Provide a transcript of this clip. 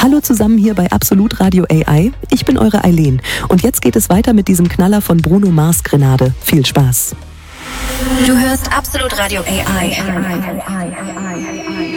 Hallo zusammen hier bei Absolut Radio AI. Ich bin eure Eileen und jetzt geht es weiter mit diesem Knaller von Bruno Mars Grenade. Viel Spaß. Du hörst Absolut Radio AI.